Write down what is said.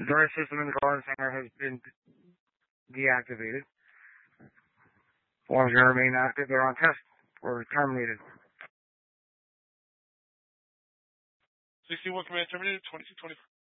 The door system in the guard center has been deactivated. Forms going to remain active. They're on test or terminated. 61 command terminated, 2224.